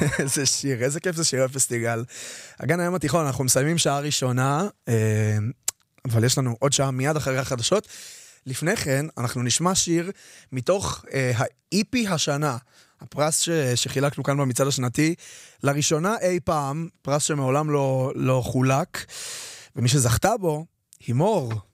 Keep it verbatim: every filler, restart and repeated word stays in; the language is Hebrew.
איזה שיר, איזה כיף זה שירי הפסטיגל. הגן הים התיכון, אנחנו מסיימים שעה ראשונה, אבל יש לנו עוד שעה מיד אחרי החדשות. לפני כן, אנחנו נשמע שיר מתוך ה-אי פי השנה, הפרס ש- שחילקנו כאן במצעד השנתי, לראשונה אי פעם, פרס שמעולם לא, לא חולק, ומי שזכתה בו, היא מור.